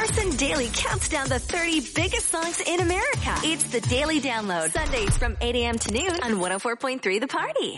Carson Daly counts down the 30 biggest songs in America. It's the Daily Download. Sundays from 8 a.m. to noon on 104.3 The Party.